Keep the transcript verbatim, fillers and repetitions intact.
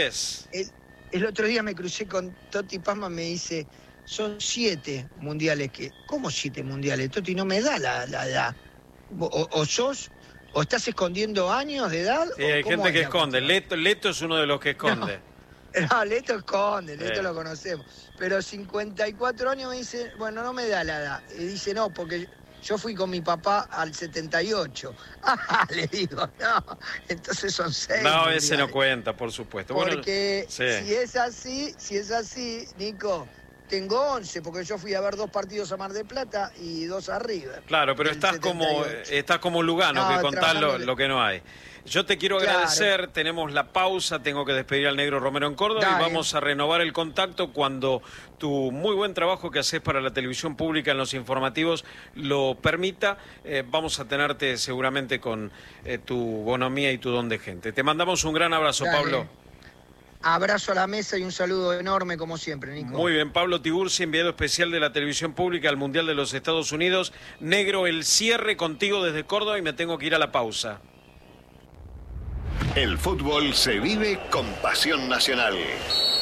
diez. El, el otro día me crucé con Toti Pazman, me dice, son siete mundiales que... ¿Cómo siete mundiales? Toti, no me da la, la edad. O, o sos... ¿O estás escondiendo años de edad? Sí, hay ¿O cómo gente es que la esconde. cuestión? Leto, Leto es uno de los que esconde. No, no Leto esconde, Leto Sí. lo conocemos. Pero cincuenta y cuatro años me dice, bueno, no me da la edad. Y dice, no, porque yo fui con mi papá al setenta y ocho. Ah, le digo, no, entonces son seis. No, mundiales. ese no cuenta, por supuesto. Porque Bueno, sí. si es así, si es así, Nico, tengo once, porque yo fui a ver dos partidos a Mar del Plata y dos a River. Claro, pero estás como, estás como Lugano, No, que contás lo, trabajando- lo que no hay. Yo te quiero Claro. agradecer, tenemos la pausa, tengo que despedir al Negro Romero en Córdoba y Dale. vamos a renovar el contacto cuando tu muy buen trabajo que haces para la televisión pública en los informativos lo permita. Eh, vamos a tenerte seguramente con eh, tu bonomía y tu don de gente. Te mandamos un gran abrazo, Dale. Pablo. Abrazo a la mesa y un saludo enorme como siempre, Nico. Muy bien, Pablo Tiburci, enviado especial de la televisión pública al Mundial de los Estados Unidos. Negro, el cierre contigo desde Córdoba y me tengo que ir a la pausa. El fútbol se vive con pasión nacional.